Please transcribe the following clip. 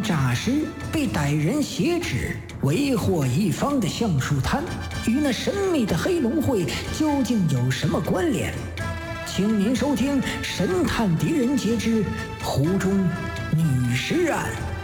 诈尸被歹人挟持，为祸一方的橡树滩与那神秘的黑龙会究竟有什么关联？请您收听《神探狄仁杰之湖中女尸案》。